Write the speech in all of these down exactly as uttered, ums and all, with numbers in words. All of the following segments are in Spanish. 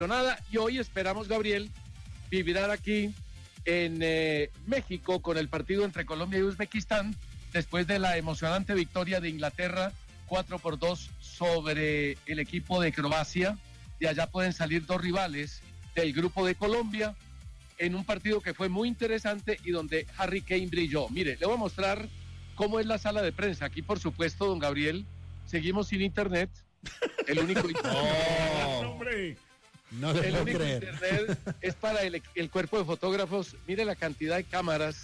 nada. Y hoy esperamos, Gabriel, vibrar aquí en eh, México con el partido entre Colombia y Uzbekistán, después de la emocionante victoria de Inglaterra cuatro por dos sobre el equipo de Croacia. De allá pueden salir dos rivales del grupo de Colombia en un partido que fue muy interesante y donde Harry Kane brilló. Mire, le voy a mostrar cómo es la sala de prensa. Aquí, por supuesto, don Gabriel, seguimos sin internet. El único oh, hombre. No el único creer. internet es para el, el cuerpo de fotógrafos. Mire la cantidad de cámaras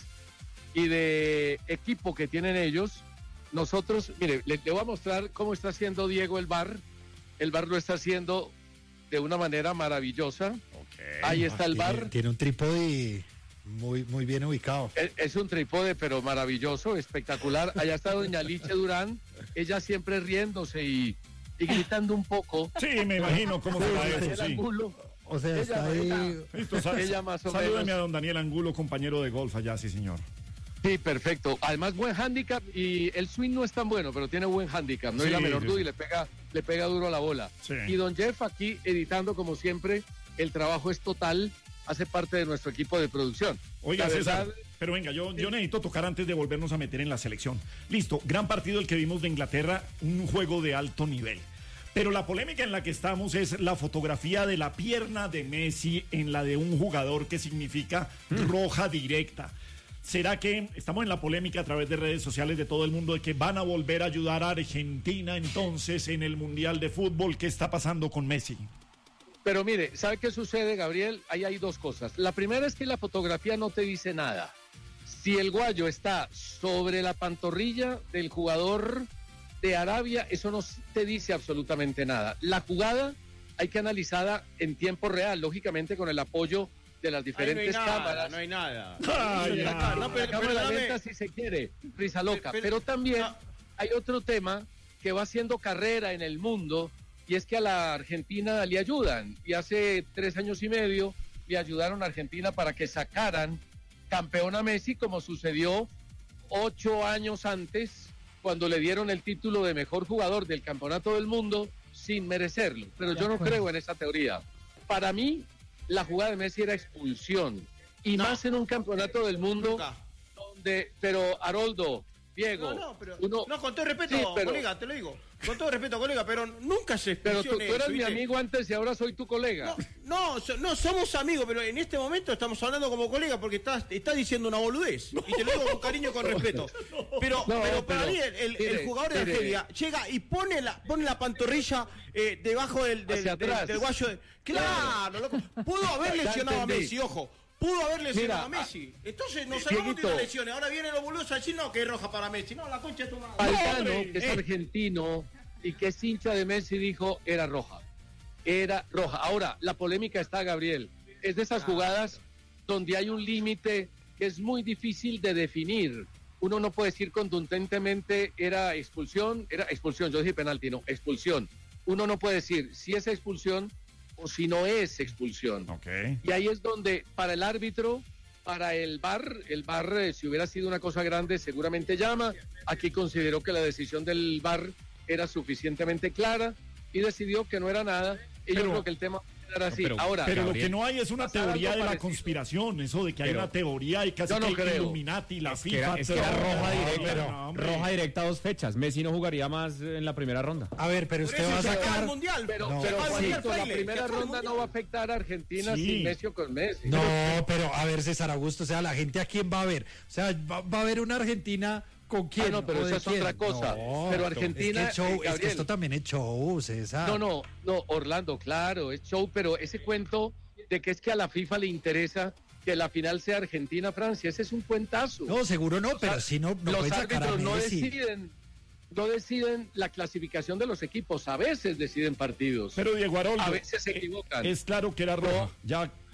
y de equipo que tienen ellos. Nosotros, mire, le, le voy a mostrar cómo está haciendo Diego el V A R. El V A R lo está haciendo de una manera maravillosa. Okay. Ahí está el tiene, V A R. Tiene un trípode muy, muy bien ubicado. Es, es un trípode, pero maravilloso, espectacular. Allá está doña Liche Durán, ella siempre riéndose y, y gritando un poco. Sí, me imagino cómo se va eso, sí. Angulo. O sea, ella, está ahí... Listo, sal, ella más o salúdeme menos. A don Daniel Angulo, compañero de golf allá, sí, señor. Sí, perfecto. Además, buen handicap y el swing no es tan bueno, pero tiene buen handicap. No sí, es la menor sí, duda sí. y le pega, le pega duro a la bola. Sí. Y don Jeff aquí editando como siempre. El trabajo es total, hace parte de nuestro equipo de producción. Oiga, la César, verdad, pero venga, yo, yo necesito tocar antes de volvernos a meter en la selección. Listo, gran partido el que vimos de Inglaterra, un juego de alto nivel. Pero la polémica en la que estamos es la fotografía de la pierna de Messi en la de un jugador que significa mm. roja directa. ¿Será que estamos en la polémica a través de redes sociales de todo el mundo de que van a volver a ayudar a Argentina entonces en el Mundial de Fútbol? ¿Qué está pasando con Messi? Pero mire, ¿sabe qué sucede, Gabriel? Ahí hay dos cosas. La primera es que la fotografía no te dice nada. Si el guayo está sobre la pantorrilla del jugador de Arabia, eso no te dice absolutamente nada. La jugada hay que analizarla en tiempo real, lógicamente con el apoyo de las diferentes no cámaras. No hay nada, no hay nada. No, pero, la cámara lenta si se quiere, risa loca. Pero, pero también no. hay otro tema que va haciendo carrera en el mundo, y es que a la Argentina le ayudan, y hace tres años y medio le ayudaron a Argentina para que sacaran campeón a Messi, como sucedió ocho años antes, cuando le dieron el título de mejor jugador del campeonato del mundo, sin merecerlo. Pero yo no creo en esa teoría. Para mí, la jugada de Messi era expulsión, y no. más en un campeonato del mundo, Nunca. donde, pero Haroldo, Diego, no, no, pero, uno, no, con todo respeto, sí, pero, colega, te lo digo, con todo respeto, colega, pero nunca se Pero tú, tú eras eso, mi ¿viste? amigo antes y ahora soy tu colega. No, no, so, no, somos amigos, pero en este momento estamos hablando como colega porque estás, estás diciendo una boludez, no. y te lo digo con cariño y con respeto. Pero, no, pero para pero, mí el, el, mire, el jugador de Argelia llega y pone la, pone la pantorrilla eh, debajo del, del, del, del, del guayo. De, claro, loco, pudo haber lesionado a Messi, ojo. Pudo haber lesionado Mira, a Messi. Entonces nos salvamos de las lesiones. Ahora vienen los boludos a decir no, que es roja para Messi. No, la concha es tu madre. Altano, que es eh. argentino y que es hincha de Messi, dijo era roja. Era roja. Ahora, la polémica está, Gabriel. Es de esas ah. jugadas donde hay un límite que es muy difícil de definir. Uno no puede decir contundentemente era expulsión, era expulsión. Yo dije penalti, no, expulsión. Uno no puede decir si es expulsión o si no es expulsión. Okay. Y ahí es donde para el árbitro, para el V A R, el V A R, eh, si hubiera sido una cosa grande, seguramente llama. Aquí consideró que la decisión del V A R era suficientemente clara y decidió que no era nada. Y pero, yo creo que el tema era así. Pero, Ahora, pero Gabriel, lo que no hay es una teoría de la parecido. conspiración, eso de que pero, hay una teoría y casi no que creo. Illuminati, la es FIFA. Que era, es que era roja directa, no, roja directa dos fechas. Messi no jugaría más en la primera ronda. A ver, pero usted va a sacar el mundial, pero, no, pero Juanito, la Fraile, primera ronda no va a afectar a Argentina sí. sin Messi o con Messi. No, pero a ver, César Augusto, o sea, la gente a quién va a ver. O sea, va, va a haber una Argentina ¿con quién? Ah, no, pero esa es quién? otra cosa. No, pero Argentina. Es que, show, eh, es que esto también es show, César. No, no, no, Orlando, claro, es show, pero ese cuento de que es que a la FIFA le interesa que la final sea Argentina-Francia, ese es un cuentazo. No, seguro no, o pero sea, si no, no los sacar a árbitros no Messi. deciden, no deciden la clasificación de los equipos, a veces deciden partidos. Pero Diego Haroldo, a veces se equivocan. Es claro que era roja, ya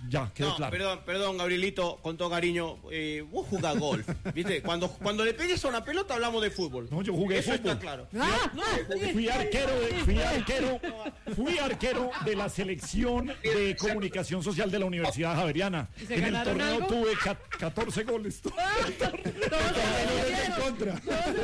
Ya, quedó no, claro. Perdón, perdón, Gabrielito, con todo cariño. Eh, vos jugás golf, ¿viste? Cuando, cuando le pegues a una pelota hablamos de fútbol. No, yo jugué Eso fútbol. está claro. Ah, No, Fui arquero, de, fui arquero, fui arquero de la selección de comunicación social de la Universidad Javeriana. se En el ganaron torneo algo? tuve ca- catorce goles. en contra.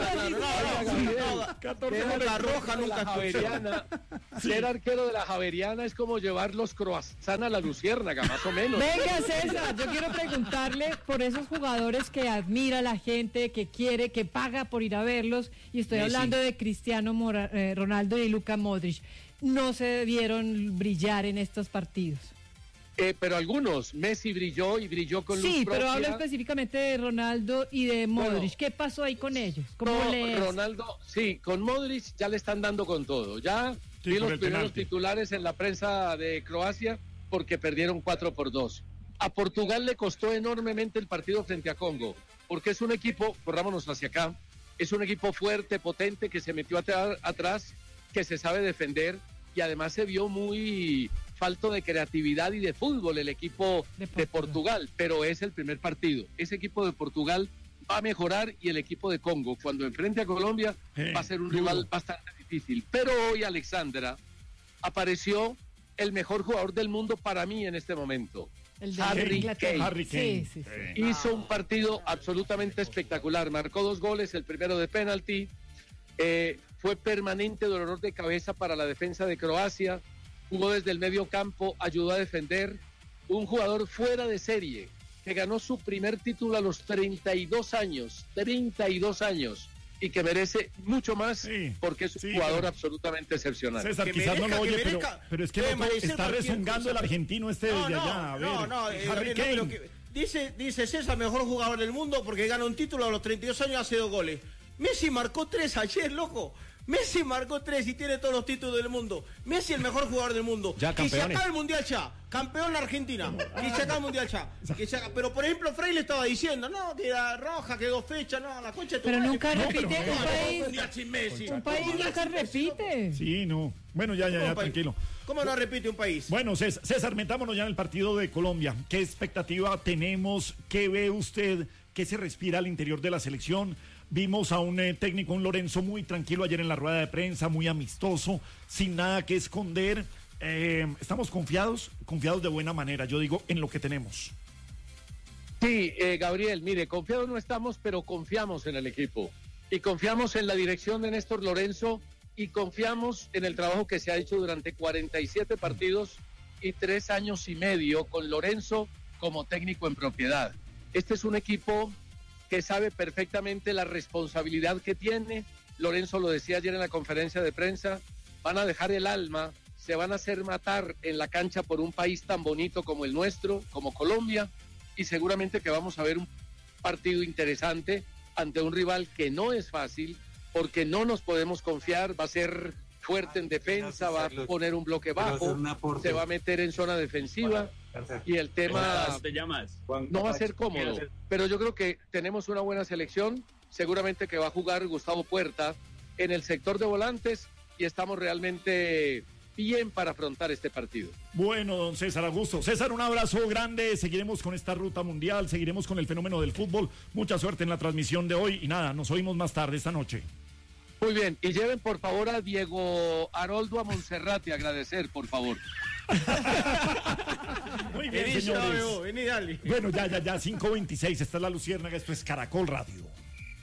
catorce Ser goles. La roja de nunca la escuchó. Javeriana, ser arquero de la Javeriana es como llevar los croissants a la Luciérnaga, más o menos. Venga, César, yo quiero preguntarle por esos jugadores que admira la gente, que quiere, que paga por ir a verlos, y estoy Messi. hablando de Cristiano Mora- eh, Ronaldo y Luka Modric. No se debieron brillar en estos partidos. Eh, pero algunos, Messi brilló y brilló con luz Sí, propia. pero hablo específicamente de Ronaldo y de Modric. Bueno, ¿Qué pasó ahí con ellos? ¿Cómo No, les... Ronaldo, sí, con Modric ya le están dando con todo. Ya Sí, vi por los el primeros penalti. titulares en la prensa de Croacia porque perdieron cuatro por dos. A Portugal le costó enormemente el partido frente a Congo, porque es un equipo, corrámonos hacia acá, es un equipo fuerte, potente, que se metió atra- atrás, que se sabe defender y además se vio muy falto de creatividad y de fútbol el equipo De de Portugal. Portugal, pero es el primer partido. Ese equipo de Portugal va a mejorar y el equipo de Congo, cuando enfrente a Colombia, Eh, va a ser un duro. rival bastante difícil. Pero hoy, Alexandra, apareció el mejor jugador del mundo para mí en este momento. El de Harry Inglaterra. Kane. Harry Kane. Sí, sí, sí. Eh. Hizo un partido absolutamente espectacular. Marcó dos goles, el primero de penalti. Eh, fue permanente dolor de cabeza para la defensa de Croacia. Jugó desde el medio campo, ayudó a defender. Un jugador fuera de serie que ganó su primer título a los treinta y dos años. treinta y dos años. Y que merece mucho más Sí, porque es un sí, jugador pero- absolutamente excepcional. César, Que quizás no merezca, lo oye, que pero, merezca. pero es que Puede no, merecer está cualquier rezongando cosa. el argentino este No, desde no, allá. A ver, no, no, eh, Harry no, pero Kane. que- dice, dice César, mejor jugador del mundo porque gana un título a los treinta y dos años, hace dos goles. Messi marcó tres ayer, loco. Messi marcó tres y tiene todos los títulos del mundo. Messi el mejor jugador del mundo. Ya, que se campeones. acabe el Mundial ya. Campeón la Argentina. Que se acabe el Mundial ya. Que se acabe- Pero por ejemplo, Frey le estaba diciendo, no, que era roja, que dos fechas, no, la concha de tu Pero madre. nunca No, repite pero- un no, país- no, Mundial sin Messi. Un país nunca repite. Sí, no. Bueno, ya, ya, ¿Cómo ya, un país? tranquilo. ¿Cómo no repite un país? Bueno, César, César, metámonos ya en el partido de Colombia. ¿Qué expectativa tenemos? ¿Qué ve usted? ¿Qué se respira al interior de la selección? Vimos a un eh, técnico, un Lorenzo, muy tranquilo ayer en la rueda de prensa, muy amistoso, sin nada que esconder. Eh, estamos confiados, confiados de buena manera, yo digo, en lo que tenemos. Sí, eh, Gabriel, mire, confiados no estamos, pero confiamos en el equipo. Y confiamos en la dirección de Néstor Lorenzo y confiamos en el trabajo que se ha hecho durante cuarenta y siete partidos y tres años y medio con Lorenzo como técnico en propiedad. Este es un equipo que sabe perfectamente la responsabilidad que tiene. Lorenzo lo decía ayer en la conferencia de prensa, van a dejar el alma, se van a hacer matar en la cancha por un país tan bonito como el nuestro, como Colombia, y seguramente que vamos a ver un partido interesante ante un rival que no es fácil, porque no nos podemos confiar, va a ser fuerte en defensa, va a poner un bloque bajo, se va a meter en zona defensiva y el tema te llamas? no va a ser cómodo, pero yo creo que tenemos una buena selección, seguramente que va a jugar Gustavo Puerta en el sector de volantes y estamos realmente bien para afrontar este partido. Bueno, don César Augusto. César, un abrazo grande. Seguiremos con esta ruta mundial, seguiremos con el fenómeno del fútbol. Mucha suerte en la transmisión de hoy y nada, nos oímos más tarde esta noche. Muy bien, y lleven por favor a Diego Haroldo a Monserrate a agradecer, por favor. Muy bien, Vení, señores. vení, dale. Bueno, ya, ya, ya, cinco veintiséis. Esta es la Luciérnaga, esto es Caracol Radio.